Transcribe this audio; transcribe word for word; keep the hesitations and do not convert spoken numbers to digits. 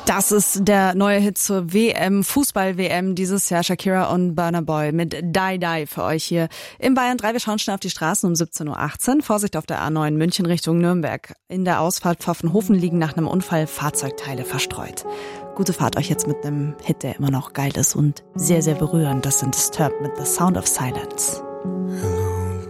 Das ist der neue Hit zur W M, Fußball-W M dieses Jahr. Shakira und Burna Boy mit Die Die für euch hier im Bayern drei. Wir schauen schnell auf die Straßen um siebzehn Uhr achtzehn. Vorsicht auf der A neun München Richtung Nürnberg. In der Ausfahrt Pfaffenhofen liegen nach einem Unfall Fahrzeugteile verstreut. Gute Fahrt euch jetzt mit einem Hit, der immer noch geil ist und sehr, sehr berührend. Das sind Disturbed mit The Sound of Silence.